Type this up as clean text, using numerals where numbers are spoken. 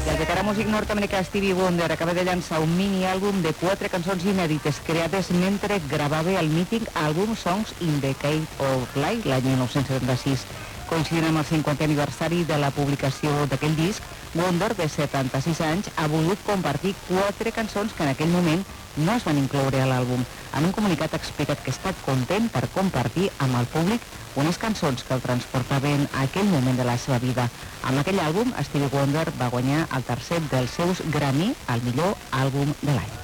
I el veterà músic nord-americà Stevie Wonder acaba de llançar un mini-àlbum de 4 cançons inèdites creades mentre gravava el mític àlbum Songs in the Cave of Light l'any 1976. Coincidint amb el 50è aniversari de la publicació d'aquell disc, Wonder, de 76 anys, ha volgut compartir 4 cançons que en aquell moment no es van incloure a l'àlbum. En un comunicat ha explicat que està content per compartir amb el públic unes cançons que el transportaven a aquell moment de la seva vida. Amb aquell àlbum, Stevie Wonder va guanyar el tercer dels seus Grammy al millor àlbum de l'any.